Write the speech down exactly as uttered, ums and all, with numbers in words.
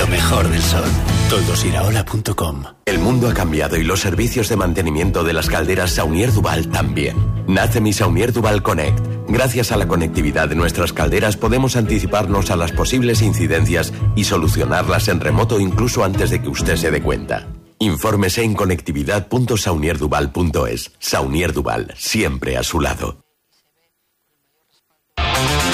mejor del sol. toldos iraola punto com. El mundo ha cambiado y los servicios de mantenimiento de las calderas Saunier Duval también. Nace mi Saunier Duval Connect. Gracias a la conectividad de nuestras calderas podemos anticiparnos a las posibles incidencias y solucionarlas en remoto incluso antes de que usted se dé cuenta. Infórmese en conectividad punto saunier duval punto es. Saunier Duval, siempre a su lado.